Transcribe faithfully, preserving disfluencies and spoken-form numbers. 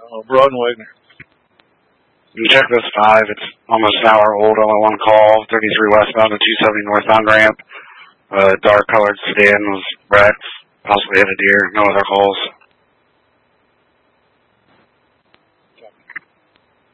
Uh, Broad and Wagner. Checklist five, it's almost an hour old, only one call, thirty-three westbound to two seventy northbound ramp. Uh, dark colored sedan was wrecked, possibly hit a deer, no other calls.